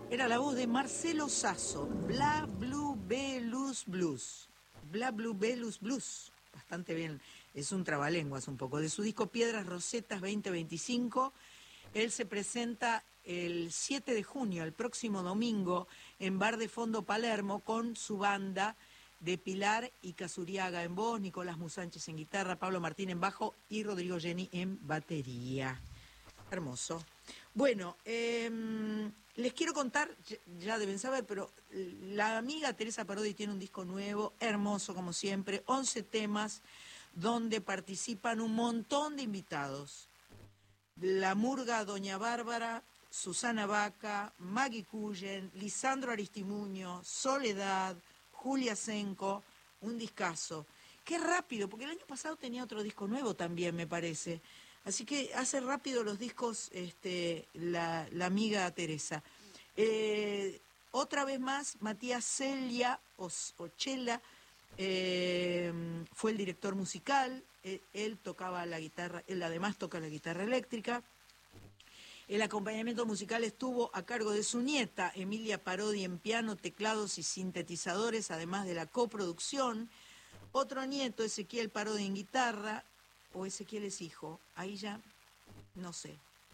Era la voz de Marcelo Sasso, Bla Blue Belus Blues. Bla Blue Belus Blues. Bastante bien, es un trabalenguas un poco. De su disco Piedras Rosetas 2025, él se presenta el 7 de junio, el próximo domingo, en Bar de Fondo Palermo, con su banda de Pilar y Casuriaga en voz, Nicolás Musánchez en guitarra, Pablo Martín en bajo y Rodrigo Jenny en batería. Hermoso. Bueno, les quiero contar, ya deben saber, pero la amiga Teresa Parodi tiene un disco nuevo, hermoso como siempre, 11 temas, donde participan un montón de invitados. La Murga Doña Bárbara, Susana Vaca, Maggie Cullen, Lisandro Aristimuño, Soledad, Julia Senco, un discazo. Qué rápido, porque el año pasado tenía otro disco nuevo también, me parece. Así que hace rápido los discos la amiga Teresa. Otra vez más, Matías Celia Ochela fue el director musical. Él tocaba la guitarra, él además toca la guitarra eléctrica. El acompañamiento musical estuvo a cargo de su nieta, Emilia Parodi, en piano, teclados y sintetizadores, además de la coproducción. Otro nieto, Ezequiel Parodi, en guitarra, o Ezequiel es hijo, ahí ya no sé.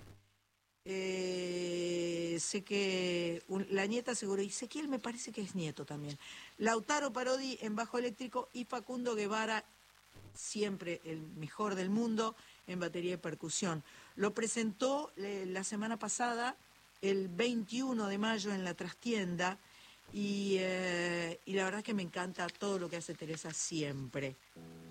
Sé que la nieta seguro, y Ezequiel me parece que es nieto también. Lautaro Parodi en bajo eléctrico y Facundo Guevara, siempre el mejor del mundo, en batería y percusión. Lo presentó la semana pasada, el 21 de mayo, en la Trastienda, y la verdad es que me encanta todo lo que hace Teresa siempre.